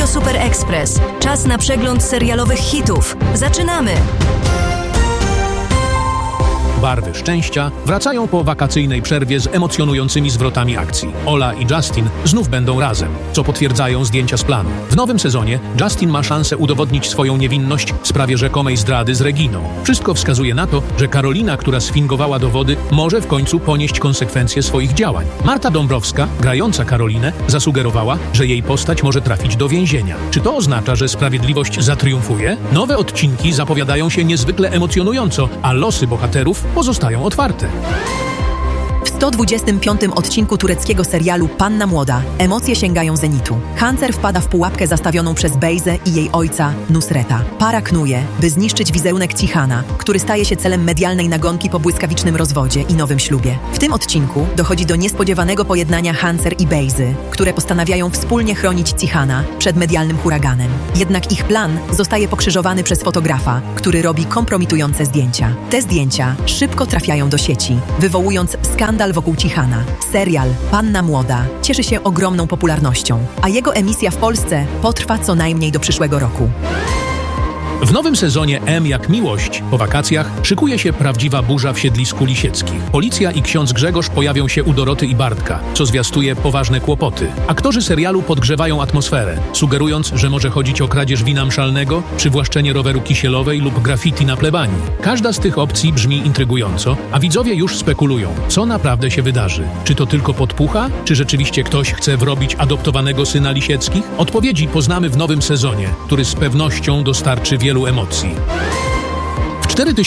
Super Express. Czas na przegląd serialowych hitów. Zaczynamy! Barwy szczęścia wracają po wakacyjnej przerwie z emocjonującymi zwrotami akcji. Ola i Justin znów będą razem, co potwierdzają zdjęcia z planu. W nowym sezonie Justin ma szansę udowodnić swoją niewinność w sprawie rzekomej zdrady z Reginą. Wszystko wskazuje na to, że Karolina, która sfingowała dowody, może w końcu ponieść konsekwencje swoich działań. Marta Dąbrowska, grająca Karolinę, zasugerowała, że jej postać może trafić do więzienia. Czy to oznacza, że sprawiedliwość zatriumfuje? Nowe odcinki zapowiadają się niezwykle emocjonująco, a losy bohaterów pozostają otwarte. W 125. odcinku tureckiego serialu Panna Młoda emocje sięgają zenitu. Hancer wpada w pułapkę zastawioną przez Bejzę i jej ojca Nusreta. Para knuje, by zniszczyć wizerunek Cihana, który staje się celem medialnej nagonki po błyskawicznym rozwodzie i nowym ślubie. W tym odcinku dochodzi do niespodziewanego pojednania Hancer i Bejzy, które postanawiają wspólnie chronić Cihana przed medialnym huraganem. Jednak ich plan zostaje pokrzyżowany przez fotografa, który robi kompromitujące zdjęcia. Te zdjęcia szybko trafiają do sieci, wywołując skandal wokół Cihana. Serial Panna Młoda cieszy się ogromną popularnością, a jego emisja w Polsce potrwa co najmniej do przyszłego roku. W nowym sezonie M jak miłość po wakacjach szykuje się prawdziwa burza w siedlisku Lisieckich. Policja i ksiądz Grzegorz pojawią się u Doroty i Bartka, co zwiastuje poważne kłopoty. Aktorzy serialu podgrzewają atmosferę, sugerując, że może chodzić o kradzież wina mszalnego, przywłaszczenie roweru Kisielowej lub graffiti na plebanii. Każda z tych opcji brzmi intrygująco, a widzowie już spekulują, co naprawdę się wydarzy. Czy to tylko podpucha? Czy rzeczywiście ktoś chce wrobić adoptowanego syna Lisieckich? Odpowiedzi poznamy w nowym sezonie, który z pewnością dostarczy wielu emocji. W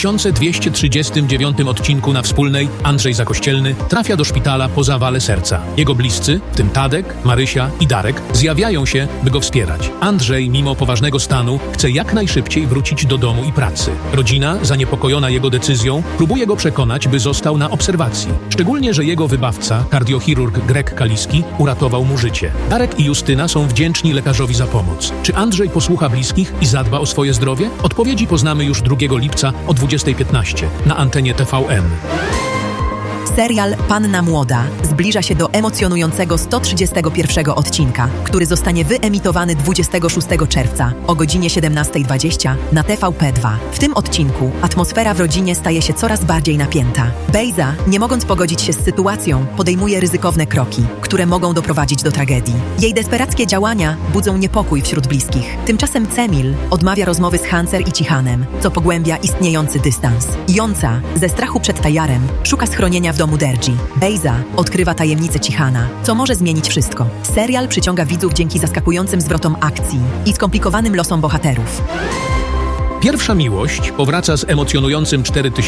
4239 odcinku na Wspólnej Andrzej Zakościelny trafia do szpitala po zawale serca. Jego bliscy, w tym Tadek, Marysia i Darek, zjawiają się, by go wspierać. Andrzej, mimo poważnego stanu, chce jak najszybciej wrócić do domu i pracy. Rodzina, zaniepokojona jego decyzją, próbuje go przekonać, by został na obserwacji. Szczególnie, że jego wybawca, kardiochirurg Greg Kaliski, uratował mu życie. Darek i Justyna są wdzięczni lekarzowi za pomoc. Czy Andrzej posłucha bliskich i zadba o swoje zdrowie? Odpowiedzi poznamy już 2 lipca o 20:15 na antenie TVN. Serial Panna Młoda zbliża się do emocjonującego 131 odcinka, który zostanie wyemitowany 26 czerwca o godzinie 17:20 na TVP2. W tym odcinku atmosfera w rodzinie staje się coraz bardziej napięta. Bejza, nie mogąc pogodzić się z sytuacją, podejmuje ryzykowne kroki, które mogą doprowadzić do tragedii. Jej desperackie działania budzą niepokój wśród bliskich. Tymczasem Cemil odmawia rozmowy z Hancer i Cihanem, co pogłębia istniejący dystans. Jąca, ze strachu przed Tajarem, szuka schronienia w domu Dergi. Bejza odkrywa tajemnicę Cihana, co może zmienić wszystko. Serial przyciąga widzów dzięki zaskakującym zwrotom akcji i skomplikowanym losom bohaterów. Pierwsza miłość powraca z emocjonującym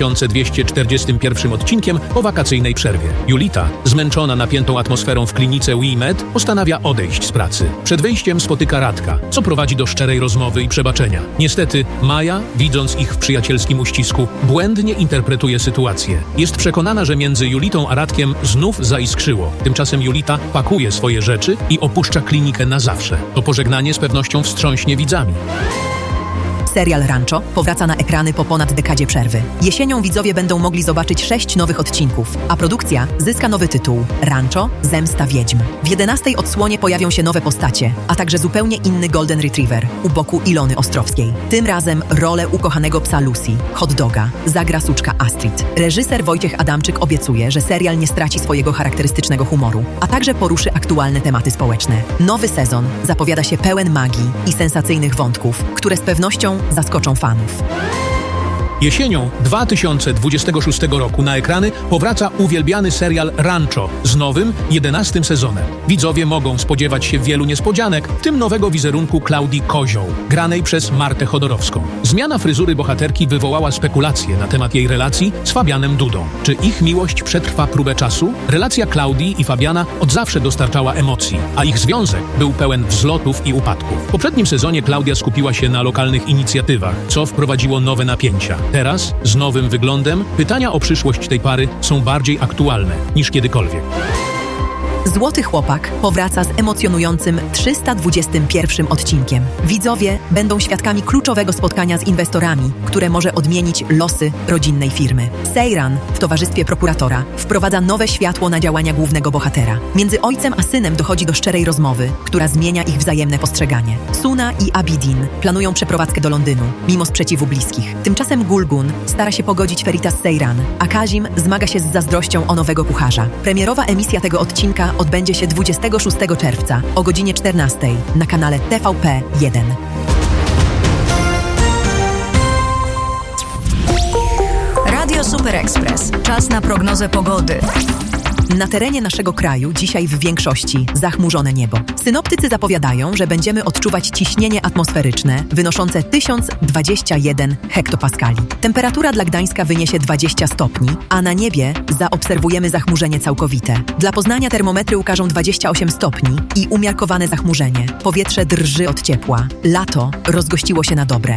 4241 odcinkiem po wakacyjnej przerwie. Julita, zmęczona napiętą atmosferą w klinice WeMed, postanawia odejść z pracy. Przed wyjściem spotyka Radka, co prowadzi do szczerej rozmowy i przebaczenia. Niestety, Maja, widząc ich w przyjacielskim uścisku, błędnie interpretuje sytuację. Jest przekonana, że między Julitą a Radkiem znów zaiskrzyło. Tymczasem Julita pakuje swoje rzeczy i opuszcza klinikę na zawsze. To pożegnanie z pewnością wstrząśnie widzami. Serial Rancho powraca na ekrany po ponad dekadzie przerwy. Jesienią widzowie będą mogli zobaczyć 6 nowych odcinków, a produkcja zyska nowy tytuł – Rancho – Zemsta Wiedźm. W 11 odsłonie pojawią się nowe postacie, a także zupełnie inny Golden Retriever u boku Ilony Ostrowskiej. Tym razem rolę ukochanego psa Lucy, hot doga, zagra suczka Astrid. Reżyser Wojciech Adamczyk obiecuje, że serial nie straci swojego charakterystycznego humoru, a także poruszy aktualne tematy społeczne. Nowy sezon zapowiada się pełen magii i sensacyjnych wątków, które z pewnością zaskoczą fanów. Jesienią 2026 roku na ekrany powraca uwielbiany serial Rancho z nowym, 11 sezonem. Widzowie mogą spodziewać się wielu niespodzianek, w tym nowego wizerunku Klaudii Kozioł, granej przez Martę Chodorowską. Zmiana fryzury bohaterki wywołała spekulacje na temat jej relacji z Fabianem Dudą. Czy ich miłość przetrwa próbę czasu? Relacja Klaudii i Fabiana od zawsze dostarczała emocji, a ich związek był pełen wzlotów i upadków. W poprzednim sezonie Klaudia skupiła się na lokalnych inicjatywach, co wprowadziło nowe napięcia. Teraz, z nowym wyglądem, pytania o przyszłość tej pary są bardziej aktualne niż kiedykolwiek. Złoty Chłopak powraca z emocjonującym 321 odcinkiem. Widzowie będą świadkami kluczowego spotkania z inwestorami, które może odmienić losy rodzinnej firmy. Seyran w towarzystwie prokuratora wprowadza nowe światło na działania głównego bohatera. Między ojcem a synem dochodzi do szczerej rozmowy, która zmienia ich wzajemne postrzeganie. Suna i Abidin planują przeprowadzkę do Londynu, mimo sprzeciwu bliskich. Tymczasem Gulgun stara się pogodzić Ferit'a z Seyran, a Kazim zmaga się z zazdrością o nowego kucharza. Premierowa emisja tego odcinka odbędzie się 26 czerwca o godzinie 14 na kanale TVP1. Radio Super Express. Czas na prognozę pogody. Na terenie naszego kraju dzisiaj w większości zachmurzone niebo. Synoptycy zapowiadają, że będziemy odczuwać ciśnienie atmosferyczne wynoszące 1021 hektopaskali. Temperatura dla Gdańska wyniesie 20 stopni, a na niebie zaobserwujemy zachmurzenie całkowite. Dla Poznania termometry ukażą 28 stopni i umiarkowane zachmurzenie. Powietrze drży od ciepła. Lato rozgościło się na dobre.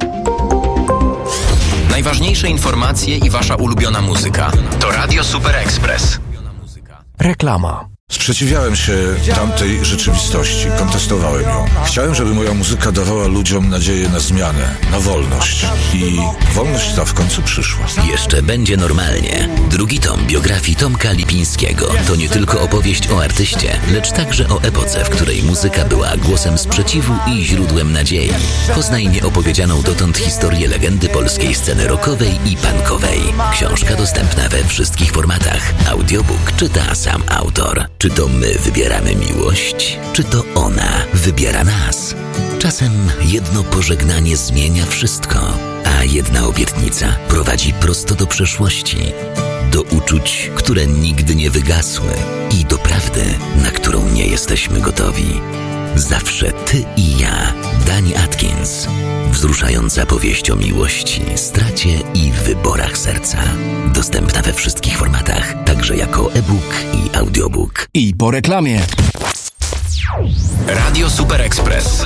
Najważniejsze informacje i wasza ulubiona muzyka. To Radio Super Express. Reklama. Sprzeciwiałem się tamtej rzeczywistości, kontestowałem ją. Chciałem, żeby moja muzyka dawała ludziom nadzieję na zmianę, na wolność. I wolność ta w końcu przyszła. Jeszcze będzie normalnie. Drugi tom biografii Tomka Lipińskiego to nie tylko opowieść o artyście, lecz także o epoce, w której muzyka była głosem sprzeciwu i źródłem nadziei. Poznaj nieopowiedzianą dotąd historię legendy polskiej sceny rockowej i punkowej. Książka dostępna we wszystkich formatach. Audiobook czyta sam autor. Czy to my wybieramy miłość? Czy to ona wybiera nas? Czasem jedno pożegnanie zmienia wszystko, a jedna obietnica prowadzi prosto do przeszłości, do uczuć, które nigdy nie wygasły i do prawdy, na którą nie jesteśmy gotowi. Zawsze ty i ja. Dani Atkins. Wzruszająca powieść o miłości, stracie i wyborach serca. Dostępna we wszystkich formatach, także jako e-book i audiobook. I po reklamie. Radio Super Express.